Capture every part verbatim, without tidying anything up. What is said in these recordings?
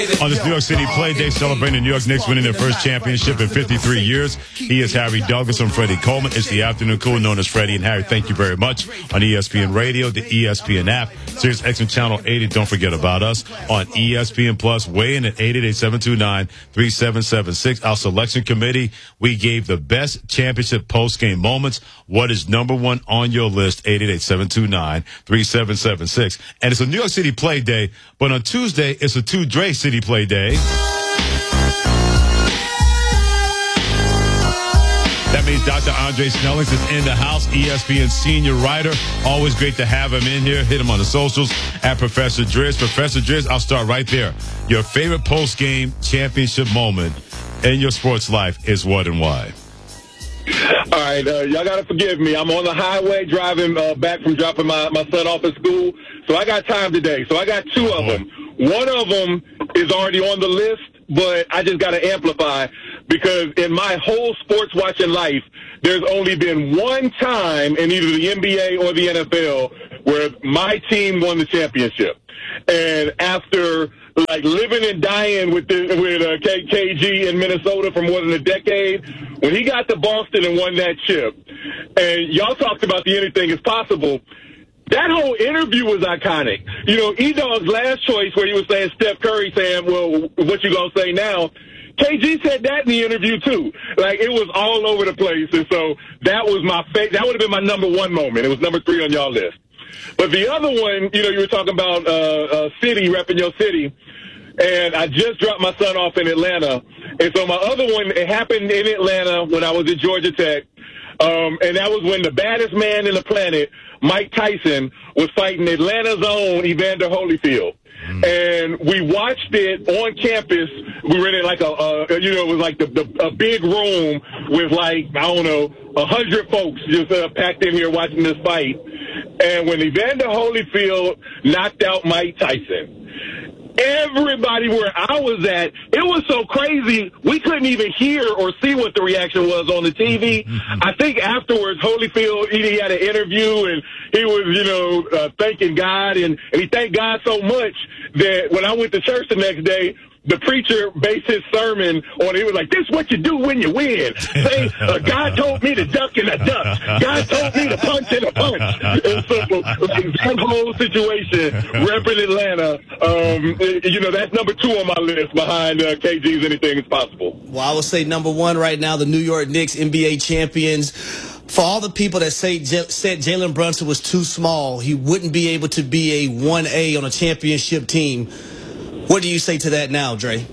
On this New York City play day, celebrating the New York Knicks winning their first championship in fifty-three years. He is Harry Douglas. I'm Freddie Coleman. It's the afternoon cool known as Freddie and Harry. Thank you very much. On E S P N Radio, the E S P N app, Sirius X M Channel eighty. Don't forget about us on E S P N Plus. Weigh in at eight eight eight, seven two nine, three seven seven six. Our selection committee, we gave the best championship post-game moments. What is number one on your list? eight eight eight, seven two nine, three seven seven six. And it's a New York City play day, but on Tuesday, it's a two Dre City play day. That means Doctor Andre Snellings is in the house, E S P N senior writer. Always great to have him in here. Hit him on the socials at Professor Driz. Professor Driz, I'll start right there. Your favorite post-game championship moment in your sports life is what and why? All right, uh, y'all got to forgive me. I'm on the highway driving uh, back from dropping my, my son off at school, so I got time today. So I got two of them. One of them is already on the list, but I just got to amplify because in my whole sports watching life, there's only been one time in either the N B A or the N F L where my team won the championship. And after like living and dying with the, with uh, K- KG in Minnesota for more than a decade, when he got to Boston and won that chip, and y'all talked about the anything is possible, that whole interview was iconic. You know, E-Dog's last choice where he was saying Steph Curry saying, well, what you gonna say now? K G said that in the interview, too. Like, it was all over the place. And so that was my fa- that would have been my number one moment. It was number three on y'all list. But the other one, you know, you were talking about uh, uh, city, repping your city. And I just dropped my son off in Atlanta. And so my other one, it happened in Atlanta when I was at Georgia Tech. Um, and that was when the baddest man in the planet, Mike Tyson, was fighting Atlanta's own Evander Holyfield. Mm. And we watched it on campus. We were in like a, a you know, it was like the, the, a big room with like, I don't know, a hundred folks just uh, packed in here watching this fight. And when Evander Holyfield knocked out Mike Tyson, everybody where I was at, it was so crazy, we couldn't even hear or see what the reaction was on the T V. I think afterwards, Holyfield, he had an interview, and he was, you know, uh, thanking God, and, and he thanked God so much that when I went to church the next day, the preacher based his sermon on, he was like, this is what you do when you win. Say, uh, God told me to duck and I duck. God told me to punch and I punch. And so, like, that whole situation, repping Atlanta, um, you know, that's number two on my list behind uh, K G's Anything is Possible. Well, I would say number one right now, the New York Knicks, N B A champions. For all the people that say J- said Jalen Brunson was too small, he wouldn't be able to be a one A on a championship team. What do you say to that now, Dre?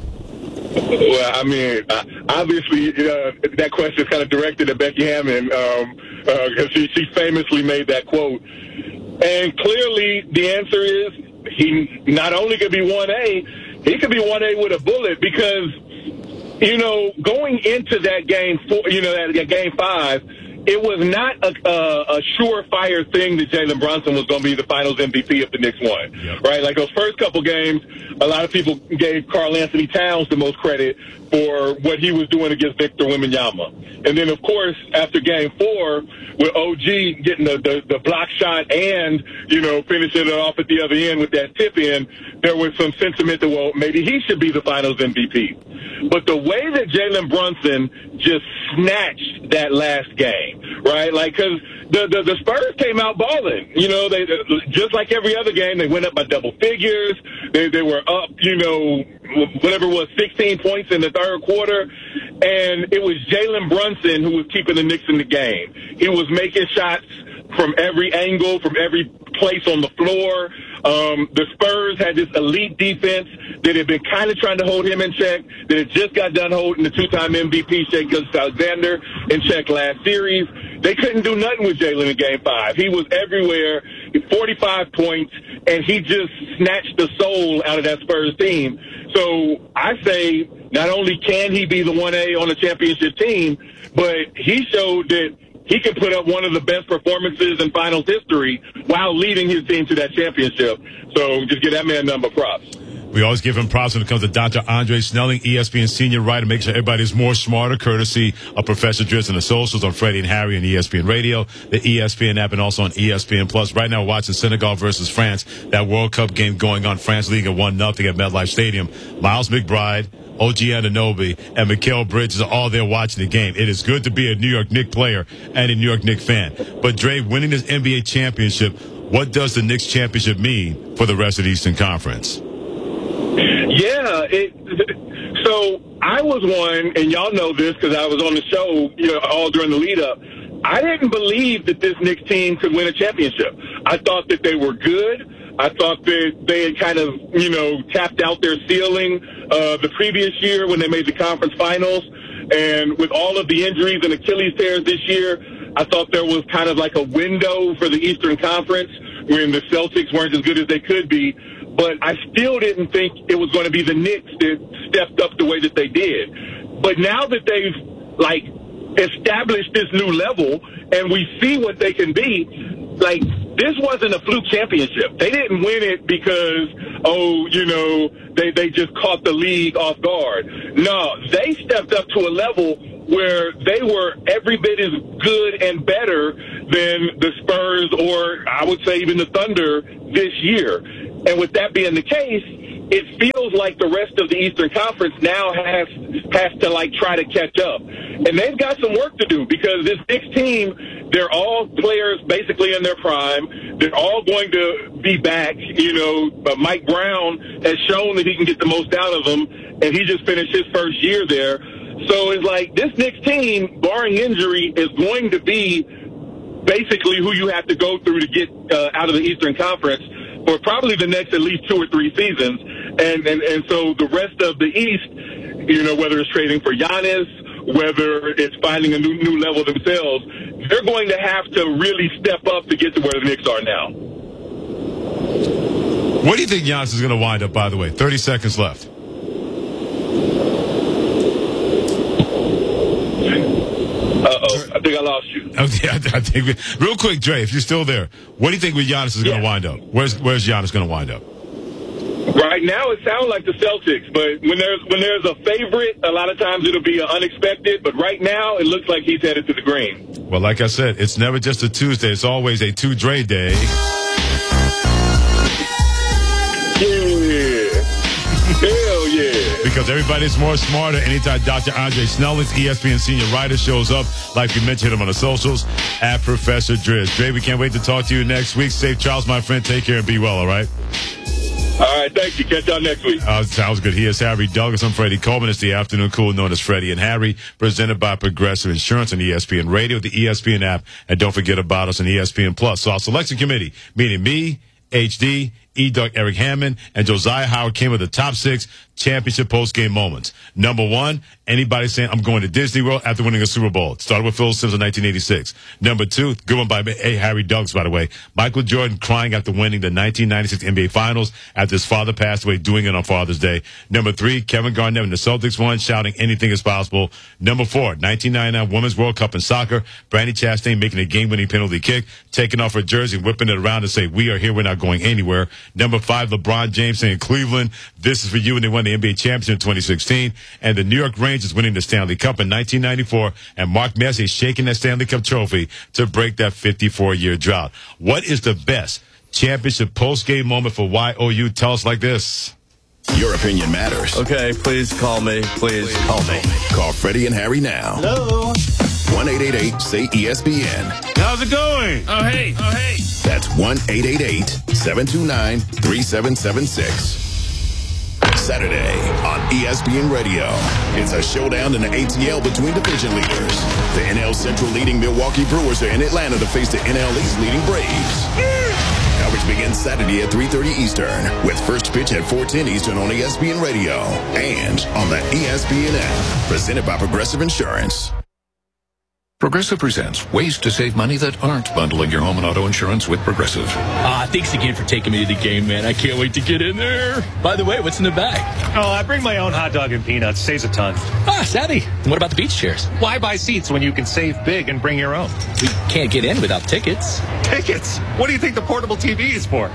Well, I mean, uh, obviously, uh, that question is kind of directed at Becky Hammon because um, uh, she, she famously made that quote. And clearly, the answer is he not only could be one A, he could be one A with a bullet because, you know, going into that game, four, you know, that, that game five, it was not a, a, a surefire thing that Jalen Brunson was going to be the Finals M V P if the Knicks won, yep. Right? Like those first couple games, a lot of people gave Karl Anthony Towns the most credit for what he was doing against Victor Wembanyama. And then, of course, after game four, with O G getting the, the, the block shot and, you know, finishing it off at the other end with that tip in, there was some sentiment that, well, maybe he should be the Finals M V P. But the way that Jalen Brunson just snatched that last game, right? Like, because the, the, the Spurs came out balling. You know, they just like every other game, they went up by double figures. They, they were up, you know, whatever it was, sixteen points in the third quarter. And it was Jalen Brunson who was keeping the Knicks in the game. He was making shots from every angle, from every place on the floor. Um, the Spurs had this elite defense that had been kind of trying to hold him in check, that had just got done holding the two-time M V P Shai Gilgeous-Alexander in check last series. They couldn't do nothing with Jalen in Game five. He was everywhere, forty-five points, and he just snatched the soul out of that Spurs team. So I say not only can he be the one A on a championship team, but he showed that he can put up one of the best performances in finals history while leading his team to that championship. So just give that man number props. We always give him props when it comes to Doctor Andre Snelling, E S P N senior writer. Make sure everybody's more smarter, courtesy of Professor Driz and the socials on Freddie and Harry and E S P N Radio, the E S P N app, and also on E S P N Plus. Right now, we're watching Senegal versus France, that World Cup game going on. France leading at one nothing at MetLife Stadium. Miles McBride, O G Anunoby, and Mikal Bridges are all there watching the game. It is good to be a New York Knicks player and a New York Knicks fan. But, Dre, winning this N B A championship, what does the Knicks championship mean for the rest of the Eastern Conference? Yeah, it, so I was one, and y'all know this because I was on the show, you know, all during the lead-up. I didn't believe that this Knicks team could win a championship. I thought that they were good. I thought that they had kind of, you know, tapped out their ceiling uh, the previous year when they made the conference finals. And with all of the injuries and Achilles tears this year, I thought there was kind of like a window for the Eastern Conference when the Celtics weren't as good as they could be. But I still didn't think it was going to be the Knicks that stepped up the way that they did. But now that they've, like, established this new level and we see what they can be, like, this wasn't a fluke championship. They didn't win it because, oh, you know, they, they just caught the league off guard. No, they stepped up to a level where they were every bit as good and better than the Spurs or I would say even the Thunder this year. And with that being the case, it feels like the rest of the Eastern Conference now has has to, like, try to catch up. And they've got some work to do because this Knicks team, they're all players basically in their prime. They're all going to be back. You know, but Mike Brown has shown that he can get the most out of them, and he just finished his first year there. So it's like this Knicks team, barring injury, is going to be basically who you have to go through to get uh, out of the Eastern Conference for probably the next at least two or three seasons. And, and, and so the rest of the East, you know, whether it's trading for Giannis, whether it's finding a new new level themselves, they're going to have to really step up to get to where the Knicks are now. Where do you think Giannis is going to wind up, by the way? thirty seconds left. Uh-oh, I think I lost you. Oh, yeah, I think we, real quick, Dre, if you're still there, what do you think where Giannis is going to yeah. wind up? Where's Where's Giannis going to wind up? Right now, it sounds like the Celtics, but when there's when there's a favorite, a lot of times it'll be unexpected. But right now, it looks like he's headed to the green. Well, like I said, it's never just a Tuesday; it's always a two Dre day. Yeah, hell yeah! Because everybody's more smarter anytime Doctor Andre Snelling's E S P N senior writer shows up. Like we mentioned him on the socials at Professor Driz. Dre, we can't wait to talk to you next week. Safe travels, my friend. Take care and be well. All right. All right, thank you. Catch y'all next week. Uh, sounds good. He is Harry Douglas. I'm Freddie Coleman. It's the afternoon cool known as Freddie and Harry, presented by Progressive Insurance on E S P N Radio, the E S P N app, and don't forget about us on E S P N Plus. So our selection committee, meaning me, H D, E-Duck, Eric Hammond, and Josiah Howard came with the top six championship post-game moments. Number one, anybody saying, I'm going to Disney World after winning a Super Bowl. It started with Phil Simms in nineteen eighty-six. Number two, good one by hey, Harry Douglas, by the way. Michael Jordan crying after winning the nineteen ninety-six N B A Finals after his father passed away, doing it on Father's Day. Number three, Kevin Garnett when the Celtics won, shouting anything is possible. Number four, nineteen ninety-nine Women's World Cup in soccer. Brandi Chastain making a game-winning penalty kick, taking off her jersey, whipping it around to say, we are here, we're not going anywhere. Number five, LeBron James saying, Cleveland, this is for you, and they won the N B A championship in twenty sixteen. And the New York Rangers winning the Stanley Cup in nineteen ninety-four, and Mark Messier shaking that Stanley Cup trophy to break that fifty-four year drought. What is the best championship post-game moment for Y O U? Tell us like this. Your opinion matters. Okay, please call me. Please, please call me. Call Freddie and Harry now. Hello. one eight eight eight say E S P N. How's it going? Oh, hey. Oh, hey. That's one eight eight eight seven two nine three seven seven six. Saturday on E S P N Radio. It's a showdown in the A T L between division leaders. The N L Central leading Milwaukee Brewers are in Atlanta to face the N L East leading Braves. Coverage begins Saturday at three thirty Eastern with first pitch at four ten Eastern on E S P N Radio and on the E S P N app. Presented by Progressive Insurance. Progressive presents ways to save money that aren't bundling your home and auto insurance with Progressive. Ah, thanks again for taking me to the game, man. I can't wait to get in there. By the way, what's in the bag? Oh, I bring my own hot dog and peanuts. Saves a ton. Ah, savvy. And what about the beach chairs? Why buy seats when you can save big and bring your own? We can't get in without tickets. Tickets? What do you think the portable T V is for?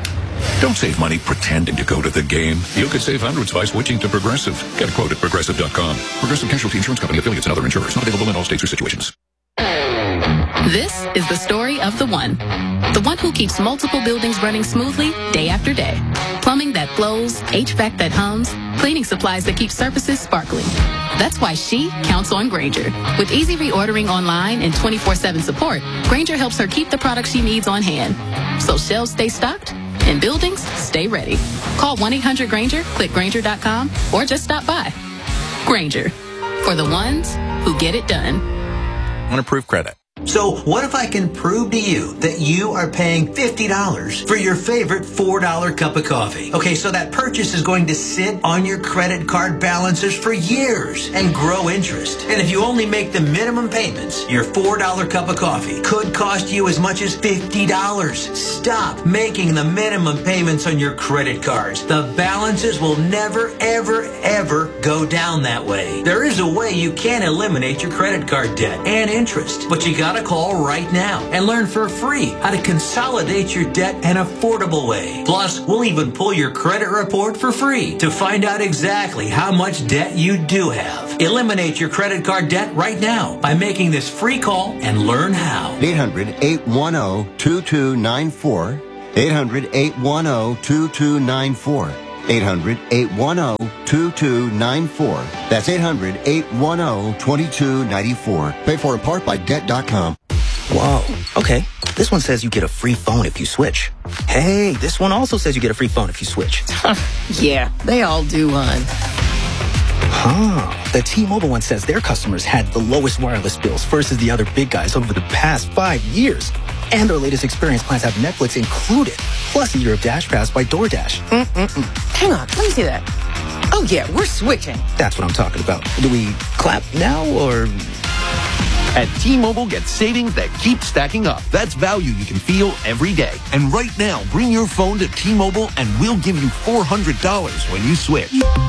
Don't save money pretending to go to the game. You could save hundreds by switching to Progressive. Get a quote at Progressive dot com. Progressive Casualty Insurance Company, affiliates, and other insurers. Not available in all states or situations. This is the story of the one. The one who keeps multiple buildings running smoothly day after day. Plumbing that flows, H V A C that hums, cleaning supplies that keep surfaces sparkling. That's why she counts on Grainger. With easy reordering online and twenty-four seven support, Grainger helps her keep the products she needs on hand. So shelves stay stocked and buildings stay ready. Call one eight hundred Grainger, click Grainger dot com, or just stop by. Grainger, for the ones who get it done. Unapproved credit. So what if I can prove to you that you are paying fifty dollars for your favorite four dollar cup of coffee? Okay, so that purchase is going to sit on your credit card balances for years and grow interest. And if you only make the minimum payments, your four dollar cup of coffee could cost you as much as fifty dollars. Stop making the minimum payments on your credit cards. The balances will never, ever, ever go down that way. There is a way you can eliminate your credit card debt and interest, but you got to call right now and learn for free how to consolidate your debt an affordable way. Plus, we'll even pull your credit report for free to find out exactly how much debt you do have. Eliminate your credit card debt right now by making this free call and learn how. eight hundred, eight one zero, two two nine four. eight hundred, eight one zero, two two nine four. eight hundred, eight one zero, two two nine four. That's eight hundred, eight one zero, two two nine four. Paid for in part by debt dot com. Whoa. Okay. This one says you get a free phone if you switch. Hey, this one also says you get a free phone if you switch. Yeah, they all do, hon. Huh. The T-Mobile one says their customers had the lowest wireless bills versus the other big guys over the past five years. And their latest experience plans have Netflix included, plus a year of Dash Pass by DoorDash. Mm-mm-mm. Hang on, let me see that. Oh, yeah, we're switching. That's what I'm talking about. Do we clap now, or... At T-Mobile, get savings that keep stacking up. That's value you can feel every day. And right now, bring your phone to T-Mobile and we'll give you four hundred dollars when you switch.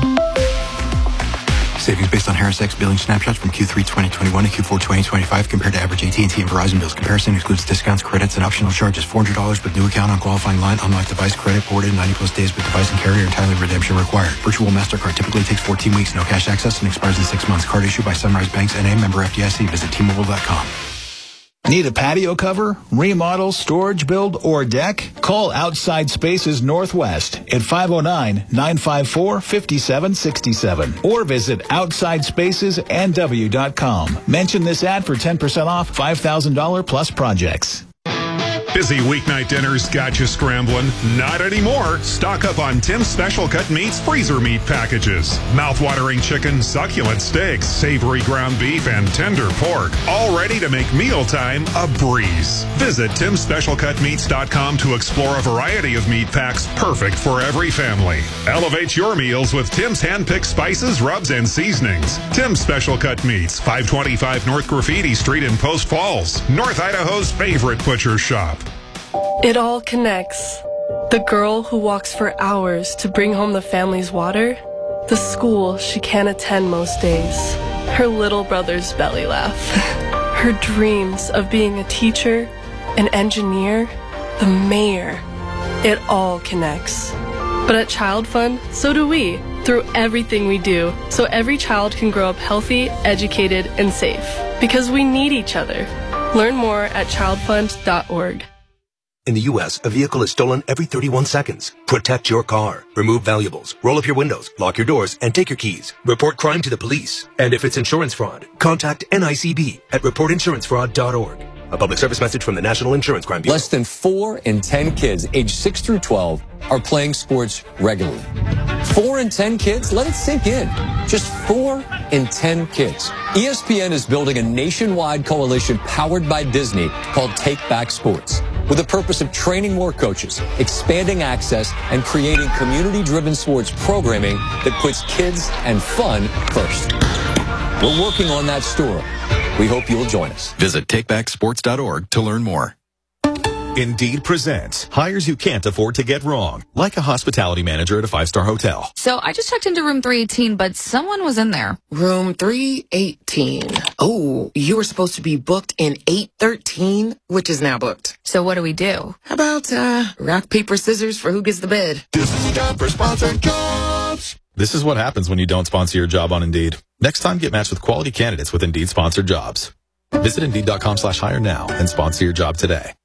Savings based on Harris X billing snapshots from Q three twenty twenty-one to Q four twenty twenty-five compared to average A T and T and Verizon bills. Comparison excludes discounts, credits, and optional charges. four hundred dollars with new account on qualifying line. Unlocked device credit ported ninety plus days with device and carrier, and timely redemption required. Virtual MasterCard typically takes fourteen weeks. No cash access and expires in six months. Card issued by Sunrise Banks N A, member F D I C. Visit T Mobile dot com. Need a patio cover, remodel, storage build, or deck? Call Outside Spaces Northwest at five oh nine, nine five four, five seven six seven or visit outside spaces N W dot com. Mention this ad for ten percent off five thousand dollars plus projects. Busy weeknight dinners got you scrambling? Not anymore. Stock up on Tim's Special Cut Meats freezer meat packages. Mouth-watering chicken, succulent steaks, savory ground beef, and tender pork. All ready to make mealtime a breeze. Visit Tims Special Cut Meats dot com to explore a variety of meat packs perfect for every family. Elevate your meals with Tim's hand-picked spices, rubs, and seasonings. Tim's Special Cut Meats, five twenty-five North Graffiti Street in Post Falls, North Idaho's favorite butcher shop. It all connects. The girl who walks for hours to bring home the family's water, the school she can't attend most days, her little brother's belly laugh, her dreams of being a teacher, an engineer, the mayor. It all connects. But at Child Fund, so do we, through everything we do, so every child can grow up healthy, educated, and safe. Because we need each other. Learn more at child fund dot org. In the U S, a vehicle is stolen every thirty-one seconds. Protect your car. Remove valuables. Roll up your windows. Lock your doors. And take your keys. Report crime to the police. And if it's insurance fraud, contact N I C B at report insurance fraud dot org. A public service message from the National Insurance Crime Bureau. Less than four in ten kids aged six through twelve are playing sports regularly. Four in ten kids? Let it sink in. Just four in ten kids. E S P N is building a nationwide coalition powered by Disney called Take Back Sports, with the purpose of training more coaches, expanding access, and creating community-driven sports programming that puts kids and fun first. We're working on that story. We hope you'll join us. Visit take back sports dot org to learn more. Indeed presents hires you can't afford to get wrong, like a hospitality manager at a five-star hotel. So I just checked into room three eighteen, but someone was in there. Room three eighteen. Oh, you were supposed to be booked in eight thirteen, which is now booked. So what do we do? How about, uh, rock, paper, scissors for who gets the bed? This is time for sponsored jobs. This is what happens when you don't sponsor your job on Indeed. Next time, get matched with quality candidates with Indeed sponsored jobs. Visit Indeed.com slash hire now and sponsor your job today.